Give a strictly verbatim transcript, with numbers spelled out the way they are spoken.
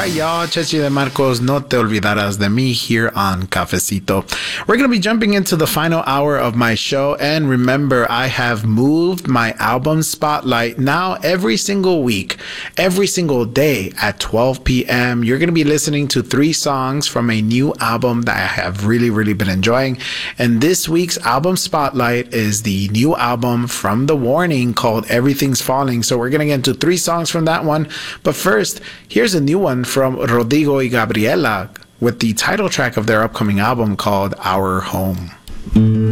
y'all. Chechi de Marcos, No Te Olvidarás de Mi here on Cafecito. We're going to be jumping into the final hour of my show. And remember, I have moved my album spotlight now every single week, every single day at twelve p.m. You're going to be listening to three songs from a new album that I have really, really been enjoying. And this week's album spotlight is the new album from The Warning called Everything's Falling. So we're going to get into three songs from that one. But first, here's a new one from Rodrigo y Gabriela with the title track of their upcoming album called Our Home.